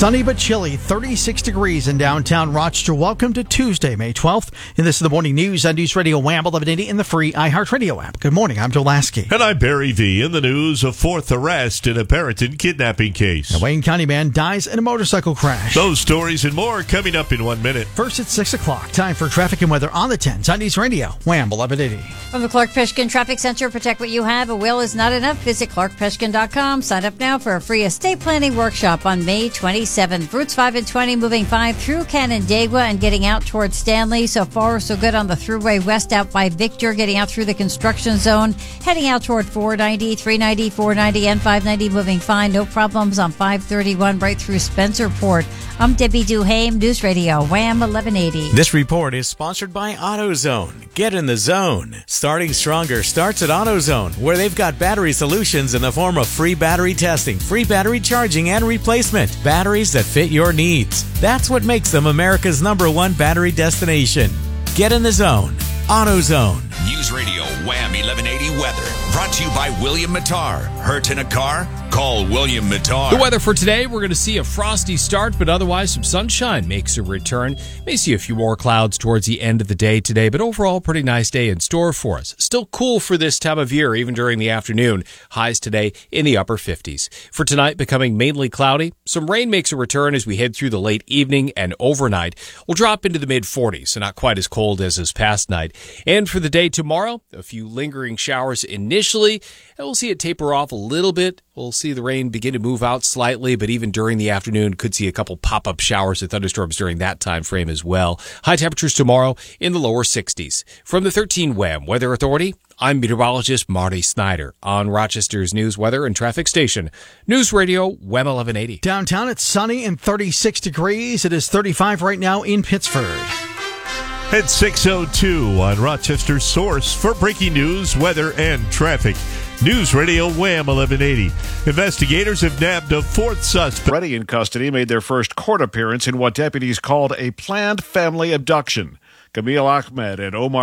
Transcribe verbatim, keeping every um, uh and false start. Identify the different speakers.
Speaker 1: Sunny but chilly, thirty-six degrees in downtown Rochester. Welcome to Tuesday, May twelfth. And this is the morning news on News Radio Wham eleven eighty in the free iHeartRadio app. Good morning, I'm Joe Lasky.
Speaker 2: And I'm Barry V. In the news, a fourth arrest in a Perryton kidnapping case.
Speaker 1: A Wayne County man dies in a motorcycle crash.
Speaker 2: Those stories and more coming up in one minute.
Speaker 1: First at six o'clock, time for traffic and weather on the tens on News Radio Wham eleven eighty.
Speaker 3: From the Clark Peshkin Traffic Center, protect what you have. A will is not enough. Visit clark peshkin dot com. Sign up now for a free estate planning workshop on May twenty-seventh. Routes five and twenty moving five through Canandaigua and getting out towards Stanley. So far, so good on the Thruway West out by Victor, getting out through the construction zone. Heading out toward four ninety, three ninety, four ninety, and five ninety moving fine. No problems on five thirty-one right through Spencerport. I'm Debbie Duhame, News Radio Wham eleven eighty.
Speaker 4: This report is sponsored by AutoZone. Get in the zone. Starting stronger starts at AutoZone, where they've got battery solutions in the form of free battery testing, free battery charging, and replacement. Batteries that fit your needs. That's what makes them America's number one battery destination. Get in the zone. AutoZone.
Speaker 5: News Radio Wham eleven eighty weather. Brought to you by William Mattar. Hurt in a car? Call William Mattar.
Speaker 6: The weather for today, we're going to see a frosty start, but otherwise some sunshine makes a return. May see a few more clouds towards the end of the day today, but overall pretty nice day in store for us. Still cool for this time of year, even during the afternoon. Highs today in the upper fifties. For tonight, becoming mainly cloudy. Some rain makes a return as we head through the late evening and overnight. We'll drop into the mid forties, so not quite as cold as this past night. And for the day tomorrow, a few lingering showers initially, and we'll see it taper off a little bit. We'll see the rain begin to move out slightly, but even during the afternoon, could see a couple pop-up showers and thunderstorms during that time frame as well. High temperatures tomorrow in the lower sixties. From the thirteen Wham Weather Authority, I'm meteorologist Marty Snyder on Rochester's news, weather, and traffic station. News Radio Wham eleven eighty.
Speaker 1: Downtown, it's sunny and thirty-six degrees. It is thirty-five right now in Pittsford.
Speaker 2: At six oh two on Rochester's source for breaking news, weather, and traffic. News Radio Wham eleven eighty. Investigators have nabbed a fourth suspect.
Speaker 7: Already in custody, made their first court appearance in what deputies called a planned family abduction. Camille Ahmed and Omar